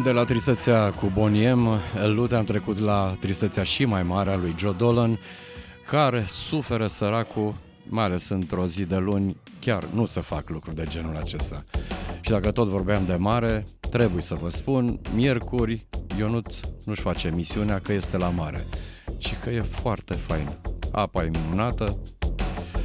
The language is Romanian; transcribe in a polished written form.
De la tristețea cu Boney M. Lute am trecut la tristețea și mai mare a lui Joe Dolan, care suferă săracul, mai ales într-o zi de luni, chiar nu se fac lucruri de genul acesta. Și dacă tot vorbeam de mare, trebuie să vă spun, miercuri Ionuț nu-și face emisiunea că este la mare, ci că e foarte fain. Apa e minunată,